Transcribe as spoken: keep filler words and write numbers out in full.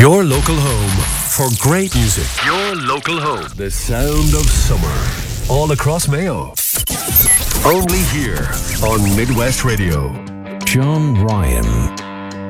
Your local home for great music. Your local home. The sound of summer. All across Mayo. Only here on Midwest Radio. John Ryan.